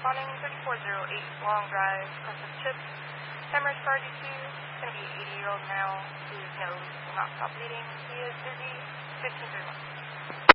responding 3408 Long Drive, Custom Chips, Hemorrhage Car D2, going to be an 80-year-old male whose nose will not stop bleeding. He is busy, 1531.